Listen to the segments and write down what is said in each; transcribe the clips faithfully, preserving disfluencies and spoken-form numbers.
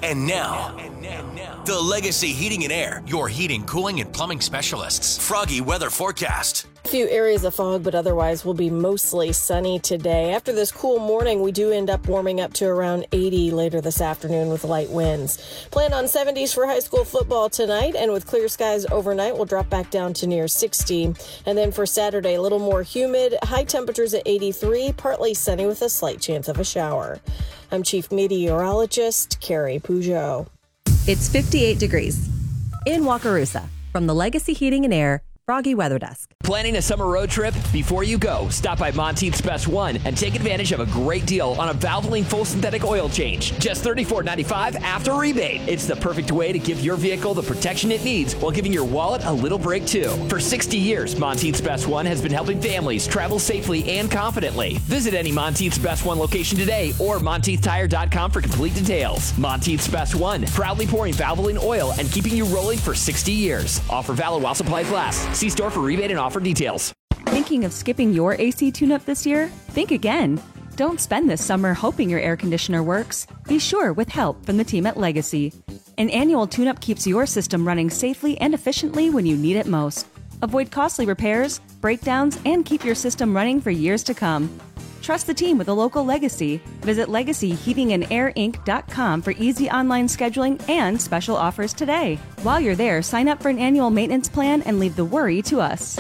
And now, the Legacy Heating and Air, your heating, cooling, and plumbing specialists. Froggy weather forecast. A few areas of fog, but otherwise will be mostly sunny today. After this cool morning, we do end up warming up to around eighty later this afternoon with light winds. Plan on seventies for high school football tonight, and with clear skies overnight, we'll drop back down to near sixty. And then for Saturday, a little more humid, high temperatures at eighty-three, partly sunny with a slight chance of a shower. I'm Chief Meteorologist Carrie Peugeot. It's fifty-eight degrees in Wakarusa from the Legacy Heating and Air Froggy Weather Desk. Planning a summer road trip? Before you go, stop by Monteith's Best One and take advantage of a great deal on a Valvoline full synthetic oil change. Just thirty-four ninety-five after rebate. It's the perfect way to give your vehicle the protection it needs while giving your wallet a little break too. For sixty years, Monteith's Best One has been helping families travel safely and confidently. Visit any Monteith's Best One location today or Monteith Tire dot com for complete details. Monteith's Best One, proudly pouring Valvoline oil and keeping you rolling for sixty years. Offer valid while supplies last. See store for rebate and offer details. Thinking of skipping your A C tune-up this year? Think again. Don't spend this summer hoping your air conditioner works. Be sure with help from the team at Legacy. An annual tune-up keeps your system running safely and efficiently when you need it most. Avoid costly repairs, breakdowns, and keep your system running for years to come. Trust the team with a local Legacy. Visit legacy heating and air inc dot com for easy online scheduling and special offers today. While you're there, sign up for an annual maintenance plan and leave the worry to us.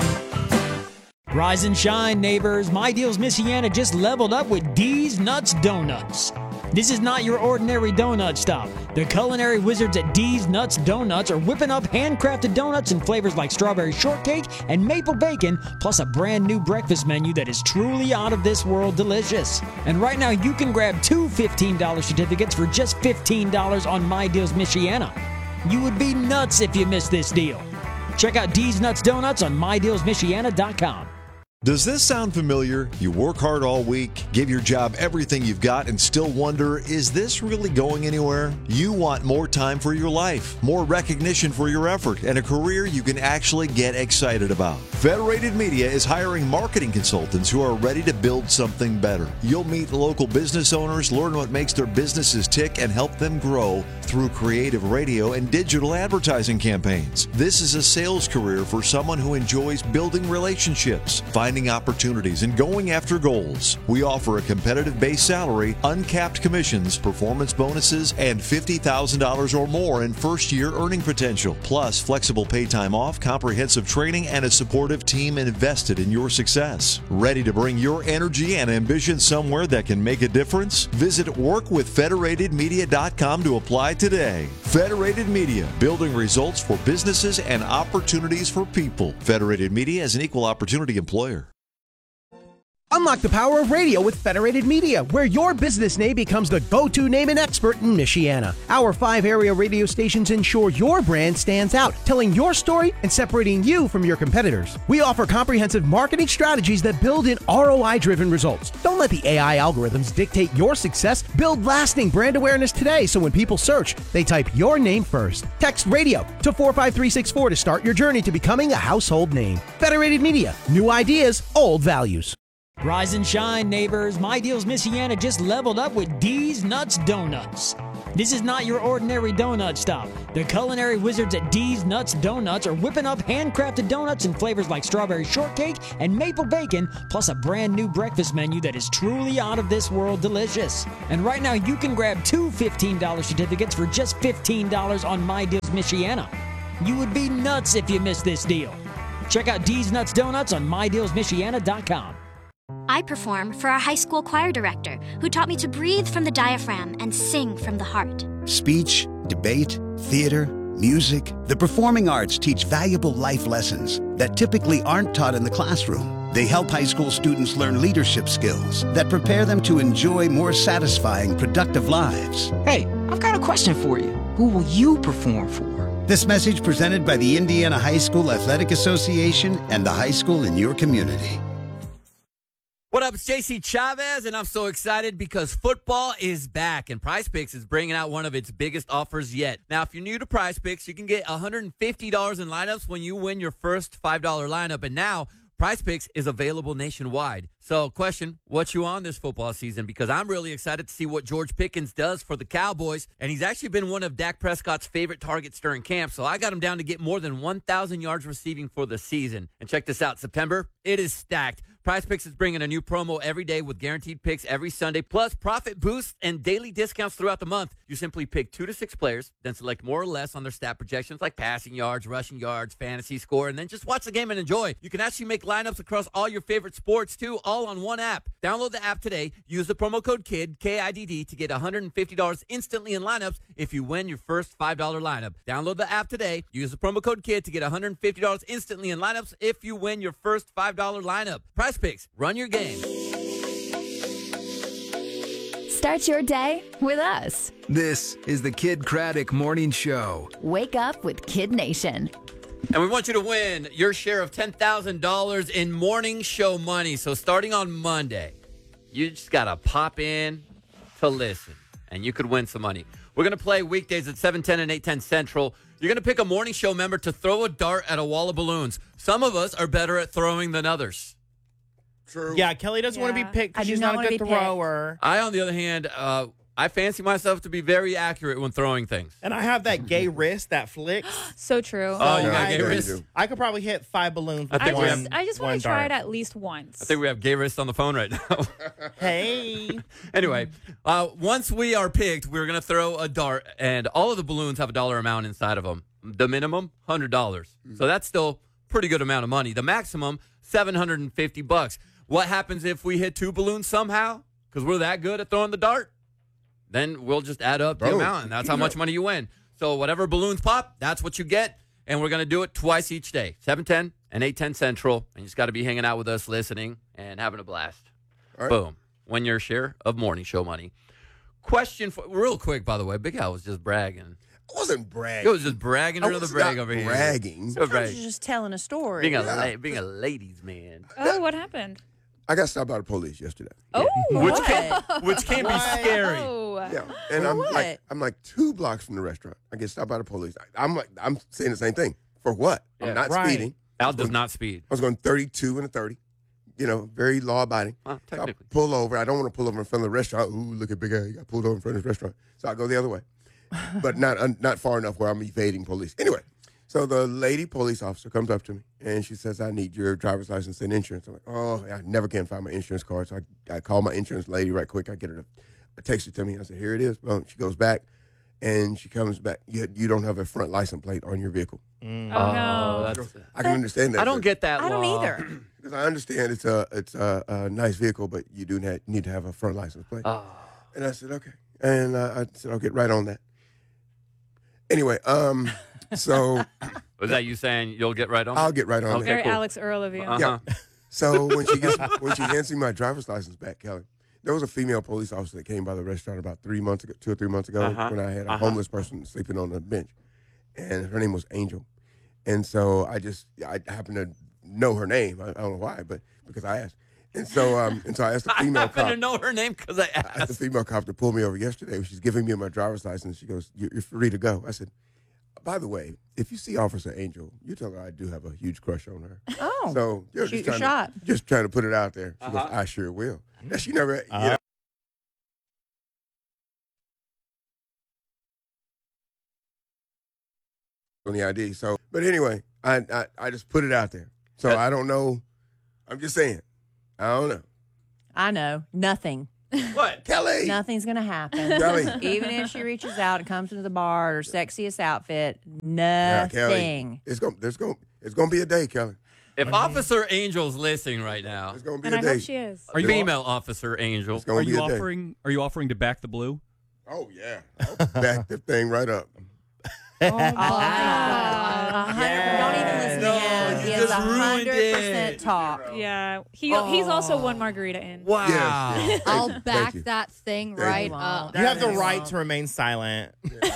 Rise and shine, neighbors. My Deals Michiana just leveled up with D's Nuts Donuts. This is not your ordinary donut stop. The culinary wizards at D's Nuts Donuts are whipping up handcrafted donuts in flavors like strawberry shortcake and maple bacon, plus a brand new breakfast menu that is truly out of this world delicious. And right now you can grab two fifteen dollars certificates for just fifteen dollars on My Deals Michiana. You would be nuts if you missed this deal. Check out D's Nuts Donuts on my deals michiana dot com. Does this sound familiar? You work hard all week, give your job everything you've got, and still wonder, is this really going anywhere? You want more time for your life, more recognition for your effort, and a career you can actually get excited about. Federated Media is hiring marketing consultants who are ready to build something better. You'll meet local business owners, learn what makes their businesses tick, and help them grow through creative radio and digital advertising campaigns. This is a sales career for someone who enjoys building relationships, finding opportunities, and going after goals. We offer a competitive base salary, uncapped commissions, performance bonuses, and fifty thousand dollars or more in first-year earning potential, plus flexible pay time off, comprehensive training, and a supportive team invested in your success. Ready to bring your energy and ambition somewhere that can make a difference? Visit work with federated media dot com to apply today. Federated Media, building results for businesses and opportunities for people. Federated Media is an equal opportunity employer. Unlock the power of radio with Federated Media, where your business name becomes the go-to name and expert in Michiana. Our five area radio stations ensure your brand stands out, telling your story and separating you from your competitors. We offer comprehensive marketing strategies that build in R O I-driven results. Don't let the A I algorithms dictate your success. Build lasting brand awareness today so when people search, they type your name first. Text radio to four five three six four to start your journey to becoming a household name. Federated Media, new ideas, old values. Rise and shine, neighbors. My Deals Michiana just leveled up with D's Nuts Donuts. This is not your ordinary donut stop. The culinary wizards at D's Nuts Donuts are whipping up handcrafted donuts in flavors like strawberry shortcake and maple bacon, plus a brand new breakfast menu that is truly out of this world delicious. And right now you can grab two fifteen dollars certificates for just fifteen dollars on My Deals Michiana. You would be nuts if you missed this deal. Check out D's Nuts Donuts on my deals michiana dot com. I perform for our high school choir director, who taught me to breathe from the diaphragm and sing from the heart. Speech, debate, theater, music. The performing arts teach valuable life lessons that typically aren't taught in the classroom. They help high school students learn leadership skills that prepare them to enjoy more satisfying, productive lives. Hey, I've got a question for you. Who will you perform for? This message presented by the Indiana High School Athletic Association and the high school in your community. What up, it's J C Chavez, and I'm so excited because football is back, and Prize Picks is bringing out one of its biggest offers yet. Now, if you're new to Prize Picks, you can get one hundred fifty dollars in lineups when you win your first five dollar lineup, and now Prize Picks is available nationwide. So, question, what you on this football season? Because I'm really excited to see what George Pickens does for the Cowboys, and he's actually been one of Dak Prescott's favorite targets during camp, so I got him down to get more than one thousand yards receiving for the season. And check this out, September, it is stacked. Prize Picks is bringing a new promo every day with guaranteed picks every Sunday, plus profit boosts and daily discounts throughout the month. You simply pick two to six players, then select more or less on their stat projections like passing yards, rushing yards, fantasy score, and then just watch the game and enjoy. You can actually make lineups across all your favorite sports, too, all on one app. Download the app today. Use the promo code KIDD, K I D D, to get one hundred fifty dollars instantly in lineups if you win your first five dollar lineup. Download the app today. Use the promo code KIDD to get one hundred fifty dollars instantly in lineups if you win your first five dollar lineup. Prize Picks. Run your game. Start your day with us. This is the Kid Craddock Morning Show. Wake up with Kid Nation. And we want you to win your share of ten thousand dollars in morning show money. So starting on Monday, you just got to pop in to listen, and you could win some money. We're going to play weekdays at seven ten and eight ten Central. You're going to pick a morning show member to throw a dart at a wall of balloons. Some of us are better at throwing than others. True. Yeah, Kelly doesn't yeah. want to be picked because she's not, not a good thrower. I, on the other hand, uh, I fancy myself to be very accurate when throwing things. And I have that gay wrist that flicks. So true. Oh, you got I, gay wrist? I could probably hit five balloons with I one just, I just want to try it at least once. I think we have gay wrist on the phone right now. Hey. Anyway, uh, once we are picked, we're going to throw a dart, and all of the balloons have a dollar amount inside of them. The minimum, one hundred dollars. Mm-hmm. So that's still a pretty good amount of money. The maximum, seven hundred fifty bucks. What happens if we hit two balloons somehow? Because we're that good at throwing the dart? Then we'll just add up the Bro, amount, and that's how much money you win. So whatever balloons pop, that's what you get, and we're going to do it twice each day, seven ten and eight ten Central, and you just got to be hanging out with us, listening, and having a blast. All right. Boom. Win your share of morning show money. Question for real quick, by the way. Big Al was just bragging. I wasn't bragging. It was just bragging another brag over bragging. here. Bragging. Sometimes you're just telling a story. Being a, yeah. la- being a ladies' man. Oh, what happened? I got stopped by the police yesterday. Oh, which what? can which can be scary. Oh. Yeah, and For I'm what? like I'm like two blocks from the restaurant. I get stopped by the police. I, I'm like I'm saying the same thing. For what? Yeah, I'm not right. speeding. Al does not speed. I was going thirty-two and a thirty. You know, very law abiding. Well, so I technically. pull over. I don't want to pull over in front of the restaurant. Ooh, look at Big A. He got pulled over in front of the restaurant. So I go the other way, but not uh, not far enough where I'm evading police. Anyway, so the lady police officer comes up to me and she says, "I need your driver's license and insurance." I'm like, "Oh, I never can find my insurance card." So I, I call my insurance lady right quick. I get her to I text it to me. I said, "Here it is." Well, she goes back and she comes back. You, you don't have a front license plate on your vehicle. Mm. Oh, no. That's, I can understand that. I don't get that I don't law. either. Because I understand it's a it's a, a nice vehicle, but you do not need to have a front license plate. Oh. And I said, okay. And uh, I said, I'll get right on that. Anyway, um, so Was that you saying you'll get right on? I'll get right on Okay, that. Very cool. Alex Earl of you. Uh-huh. Yeah. So when she gets when she hands me my driver's license back, Kelly, there was a female police officer that came by the restaurant about three months ago, two or three months ago, Uh-huh. when I had a Uh-huh. homeless person sleeping on the bench, and her name was Angel. And so I just I happen to know her name. I, I don't know why, but because I asked. And so um and so I asked the female I happen cop. to know her name because I I asked the asked. female cop to pull me over yesterday. She's giving me my driver's license. She goes, "You're you're free to go." I said, "By the way, if you see Officer Angel, you tell her I do have a huge crush on her." Oh, So you're shoot just your trying shot. to just trying to put it out there. She Uh-huh. goes, "I sure will." Now she never, you Uh-huh. know, on the I D. So, but anyway, I, I I just put it out there. So I don't know. I'm just saying. I don't know. I know. Nothing. What? Kelly. Nothing's going to happen. Kelly. Even if she reaches out and comes into the bar, her sexiest outfit, Yeah, nothing. Kelly. It's going. There's going. It's going to be a day, Kelly. If Officer Angel's listening right now, It's going to be And a I day. hope she is. Are you female Officer Angel. It's going Are to be you a day. offering? Are you offering to back the blue? Oh yeah. I'll back the thing right up. Oh, my God. Yes. Don't even listen No, to him. you He is just one ruined hundred percent it. talk. Yeah, he he's also one margarita in. Wow. Yes, yes. Thank I'll you, back thank you. that thing Thank right you. up. You have the That is right wrong. to remain silent.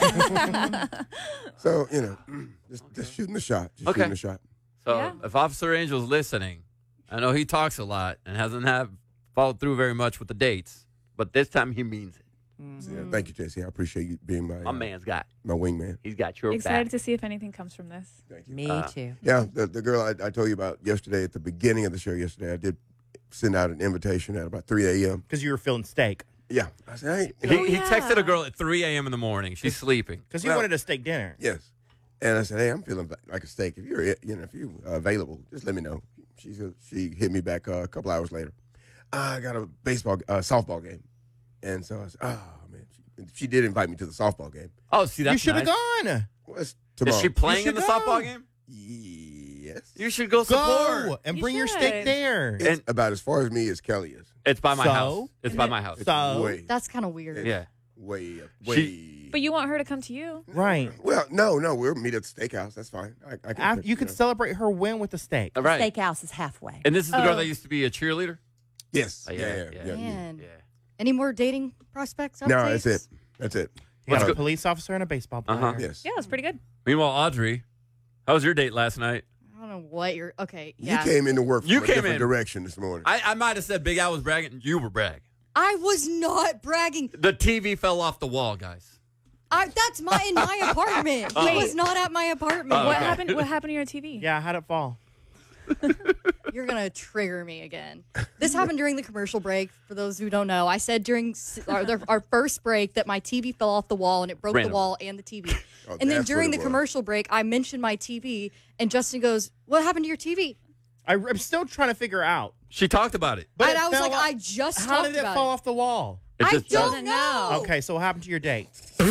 So you know, just just shooting the shot. Just Okay. shooting the shot. So Yeah. if Officer Angel's listening, I know he talks a lot and hasn't have followed through very much with the dates, but this time he means it. So, yeah, thank you, Jesse. I appreciate you being my My uh, man's got. my wingman. He's got your Excited back. to see if anything comes from this. Thank you. Me Uh, too. Yeah, the, the girl I, I told you about yesterday at the beginning of the show yesterday, I did send out an invitation at about three a.m. Because you were feeling steak. Yeah. I said, hey. He, you know, he texted a girl at three a.m. in the morning. She's sleeping. Because you Well- wanted a steak dinner. Yes. And I said, hey, I'm feeling like a steak. If you're, you know, if you're uh, available, just let me know. She said, she hit me back uh, a couple hours later. I got a baseball, uh, softball game. And so I said, oh, man. She, she did invite me to the softball game. Oh, see, that's You should have nice. gone. Well, it's Is tomorrow. she playing You in the should go. softball game? Yes. You should go support. Go and You bring your should. steak there. It's about as far as me as Kelly is. It's by my So? house. It's by my house. It's So? way, That's kind of weird. Yeah. way, up, way. She- But you want her to come to you. Right. Well, no, no, we'll meet at the steakhouse. That's fine. I, I can After, pick- you could know. celebrate her win with the steak. All right. Steakhouse is halfway. And this is the girl Oh. that used to be a cheerleader? Yes. Oh, yeah, yeah, yeah, yeah. yeah. yeah. Man. Yeah. Any more dating prospects? No, updates? that's it. That's it. You got Let's a go. police officer and a baseball player. Uh-huh. Yes. Yeah, it's pretty good. Meanwhile, Audrey, how was your date last night? I don't know what you're. Okay. You Yeah. came into work from You a came different in. direction this morning. I, I might have said Big Al was bragging. You were bragging. I was not bragging. The T V fell off the wall, guys. I, that's my in my apartment. Oh. He was not at my apartment. Oh, What okay. happened? What happened to your T V? Yeah, how'd it fall? You're gonna trigger me again. This happened during the commercial break. For those who don't know, I said during s- our, the- our first break that my T V fell off the wall and it broke Random. the wall and the T V. Oh, and then that's during what the it was. commercial break, I mentioned my T V, and Justin goes, "What happened to your T V?" I, I'm still trying to figure out. She talked about it. But and it I was fell like, off- "I just How talked did it about fall it." off the wall? It I just don't doesn't- know. Okay, so what happened to your date?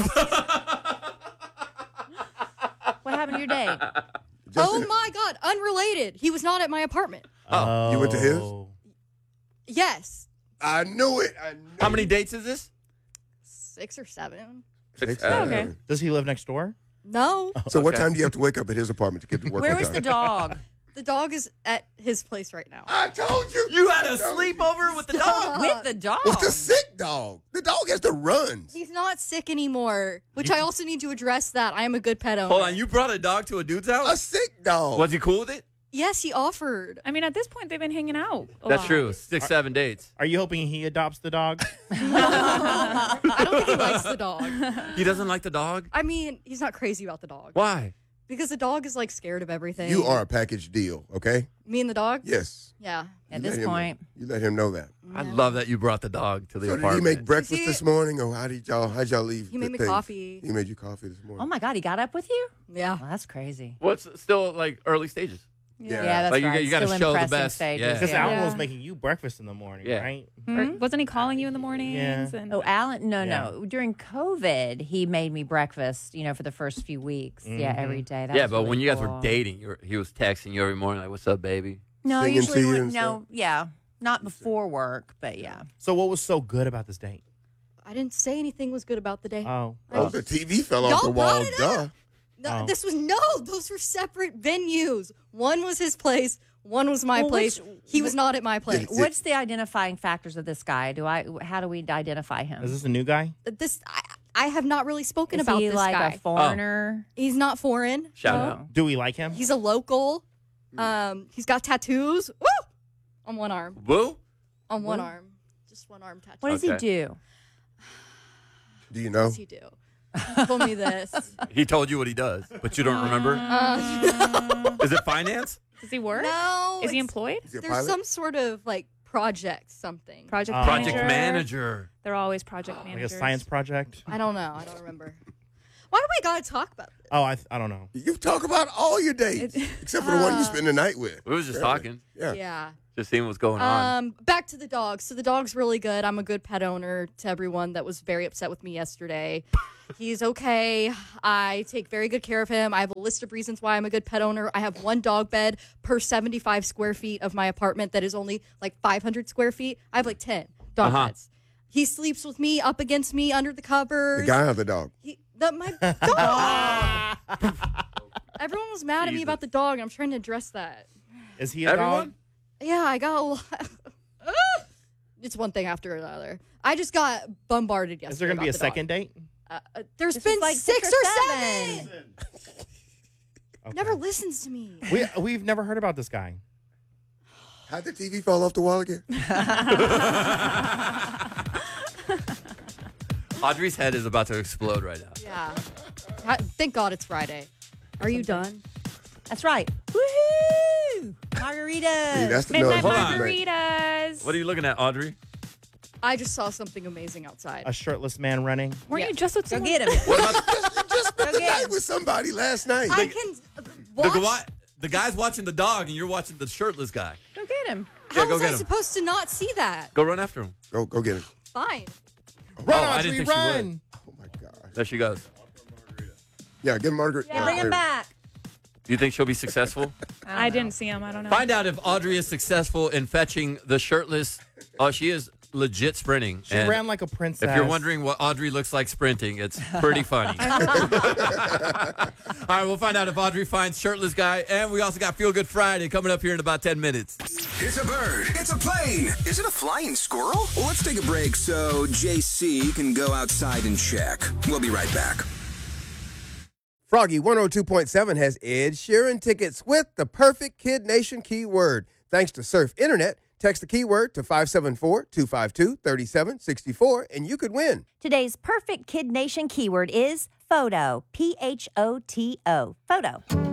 What happened to your day? Oh my God, unrelated. He was not at my apartment. Oh. You went to his? Yes, I knew it. I knew How many it. dates is this? six or seven. Six, Oh, seven. okay. Does he live next door? No, So what Okay. time do you have to wake up at his apartment to get to work? where on was time? the dog? The dog is at his place right now. I told you. You had a sleepover with the dog? With the dog. What's the sick dog? The dog has the runs. He's not sick anymore, which I also need to address that. I am a good pet owner. Hold on, you brought a dog to a dude's A house? sick dog. Was he cool with it? Yes, he offered. I mean, at this point, they've been hanging out. a That's lot. true. Six, seven dates. Are you hoping he adopts the dog? I don't think he likes the dog. He doesn't like the dog? I mean, he's not crazy about the dog. Why? Because the dog is like scared of everything. You are a package deal, okay? Me and the dog? Yes. Yeah. You At let this him- point. You let him know that. I love that you brought the dog to the So did he apartment. make breakfast he- this morning, or how did y'all? How'd y'all leave? He the made me things? coffee. He made you coffee this morning. Oh my God, he got up with you? Yeah. Well, that's crazy. What's still like early stages? Yeah. Yeah, that's Like, you right. got- you gotta Still show the impressing best. stages. Yeah. Because Yeah. Alan Yeah. was making you breakfast in the morning, Yeah. right? Or wasn't he calling you in the mornings? Yeah. And Oh, Alan? No, Yeah. no. During COVID, he made me breakfast, you know, for the first few weeks. Yeah, Mhm. every day. That yeah, was but really when you guys cool. were dating, you were, he was texting you every morning, like, "What's up, baby?" No, Singing usually to you when- and no, yeah. Not before work, but yeah. So what was so good about this date? I didn't say anything was good about the day. Oh. Oh, the T V fell off Y'all the wall. brought it Duh. No, Oh. this was no. Those were separate venues. One was his place. One was my Well, place. which- he was not at my place. What's the identifying factors of this guy? Do I? How do we identify him? Is this a new guy? This I, I have not really spoken Is about he this like guy. a foreigner? He's not foreign. Shout no. out. Do we like him? He's a local. Um, he's got tattoos. Woo! On one arm. Woo? On one Woo? arm. Just one arm tattoo. What does Okay. he do? Do you What know? does he do? He told me this. He told you what he does, but you don't remember? Uh, Is it finance? Does he work? no. Is he it's- employed? Is he a There's pilot? some sort of like project something. Project Uh, manager. Project manager. They're always project Like a managers. science project? I don't know. I don't remember. Why do we gotta talk about this? Oh, I, I don't know. You talk about all your dates, except for the one you Uh, spend the night with. We was just Really. talking, Yeah. Yeah. just seeing what's going on. Um, back to the dog. So the dog's really good. I'm a good pet owner to everyone that was very upset with me yesterday. He's okay. I take very good care of him. I have a list of reasons why I'm a good pet owner. I have one dog bed per seventy-five square feet of my apartment that is only like five hundred square feet. I have like ten dog Uh-huh. beds. He sleeps with me, up against me, under the covers. The guy or the dog? He, the, my dog. Everyone was mad at me Jesus. about the dog. I'm trying to address that. Is he a Everyone? dog? Yeah, I got a lot. It's one thing after another. I just got bombarded yesterday. Is there going to be a about the dog. second date? Uh, uh, there's This been is like six, six or or seven. Okay. Never listens to me. We, we've never heard about this guy. How'd the T V fall off the wall again? Audrey's head is about to explode right now. Yeah. I- Thank God it's Friday. Are you done? That's right. Woohoo! Margaritas. See, that's the Midnight noise. margaritas. What are you looking at, Audrey? I just saw something amazing outside. A shirtless man running. Weren't you just with Go someone? get him. Just spent the night with somebody last night. I can The, watch. guy- the guy's watching the dog, and you're watching the shirtless guy. Go get him. How Yeah, go was get I him. supposed to not see that? Go run after him. Go, go get him. Fine. Run, Oh, I Audrey, didn't think she run. Oh my God. There she goes. Yeah, get Margaret. Yeah, bring him back. Do you think she'll be successful? I didn't see him. I don't know. Find out if Audrey is successful in fetching the shirtless. Oh, she is legit sprinting. She And ran like a princess. if you're wondering what Audrey looks like sprinting, it's pretty funny. All right, we'll find out if Audrey finds shirtless guy. And we also got Feel Good Friday coming up here in about ten minutes. It's a bird. It's a plane. Is it a flying squirrel? Well, let's take a break so J C can go outside and check. We'll be right back. Froggy one oh two point seven has Ed Sheeran tickets with the perfect Kid Nation keyword. Thanks to Surf Internet, text the keyword to five seven four, two five two, three seven six four and you could win. Today's perfect Kid Nation keyword is photo. P H O T O. Photo.